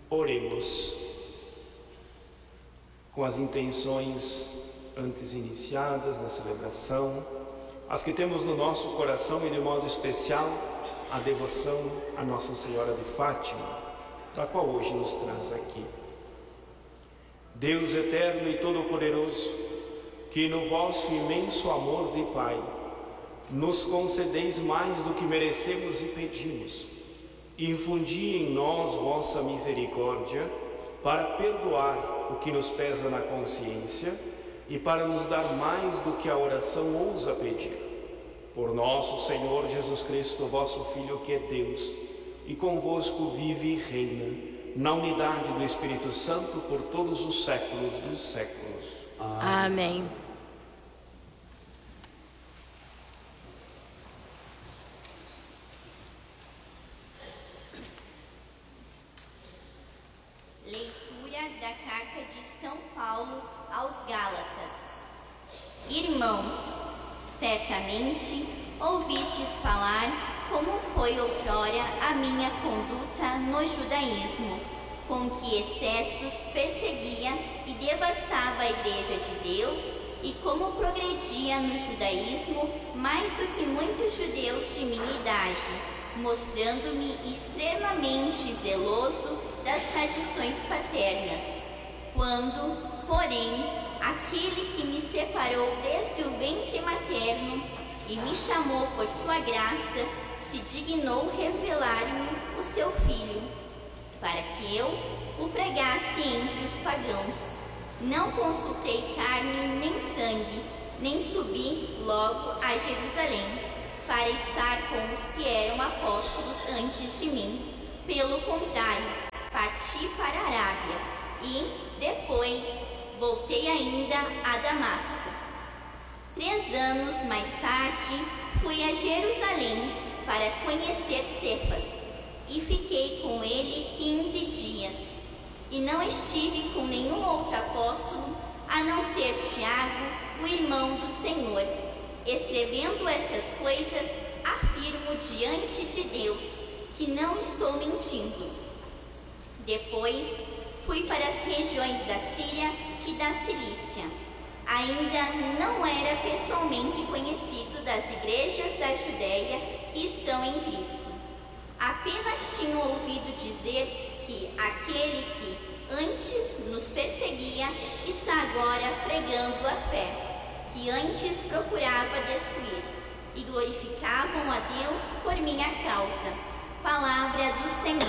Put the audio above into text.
Oremos. Com as intenções antes iniciadas na celebração, as que temos no nosso coração e de modo especial a devoção a Nossa Senhora de Fátima, da qual hoje nos traz aqui. Deus eterno e todo-poderoso, que no vosso imenso amor de Pai nos concedeis mais do que merecemos e pedimos, infundi em nós vossa misericórdia para perdoar o que nos pesa na consciência e para nos dar mais do que a oração ousa pedir. Por nosso Senhor Jesus Cristo, vosso Filho, que é Deus, e convosco vive e reina, na unidade do Espírito Santo, por todos os séculos dos séculos. Amém. Leitura da Carta de São Paulo aos Gálatas. Irmãos, certamente ouvistes falar como foi outrora a minha conduta no judaísmo, com que excessos perseguia e devastava a Igreja de Deus, e como progredia no judaísmo mais do que muitos judeus de minha idade, mostrando-me extremamente zeloso das tradições paternas. Quando, porém, aquele que me separou desde o ventre materno e me chamou por sua graça, se dignou revelar-me o seu Filho, para que eu o pregasse entre os pagãos. Não consultei carne nem sangue, nem subi logo a Jerusalém, para estar com os que eram apóstolos antes de mim. Pelo contrário, parti para a Arábia e, depois, voltei ainda a Damasco. 3 anos mais tarde, fui a Jerusalém para conhecer Cefas, e fiquei com ele 15 dias. E não estive com nenhum outro apóstolo, a não ser Tiago, o irmão do Senhor. Escrevendo essas coisas, afirmo diante de Deus que não estou mentindo. Depois, fui para as regiões da Síria e da Cilícia. Ainda não era pessoalmente conhecido das igrejas da Judéia que estão em Cristo. Apenas tinha ouvido dizer que aquele que antes nos perseguia está agora pregando a fé, que antes procurava destruir, e glorificavam a Deus por minha causa. Palavra do Senhor.